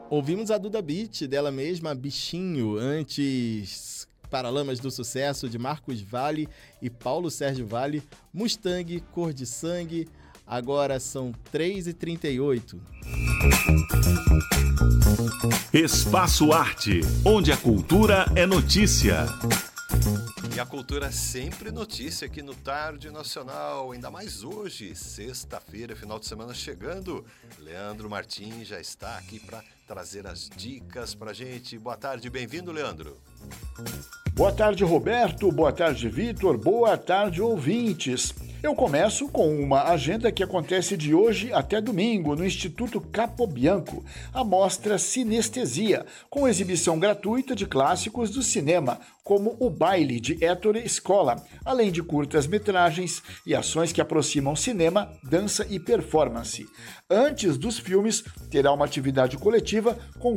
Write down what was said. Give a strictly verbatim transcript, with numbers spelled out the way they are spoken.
Ouvimos a Duda Beat, dela mesma, Bichinho, antes Paralamas do Sucesso, de Marcos Valle e Paulo Sérgio Valle, Mustang, Cor de Sangue, agora são três e trinta e oito. Espaço Arte, onde a cultura é notícia. E a cultura é sempre notícia aqui no Tarde Nacional, ainda mais hoje, sexta-feira, final de semana chegando. Leandro Martins já está aqui para trazer as dicas para a gente. Boa tarde, bem-vindo, Leandro. Boa tarde, Roberto. Boa tarde, Vitor. Boa tarde, ouvintes. Eu começo com uma agenda que acontece de hoje até domingo no Instituto Capobianco, a mostra Sinestesia, com exibição gratuita de clássicos do cinema, como O Baile, de Ettore Scola, além de curtas-metragens e ações que aproximam cinema, dança e performance. Antes dos filmes, terá uma atividade coletiva com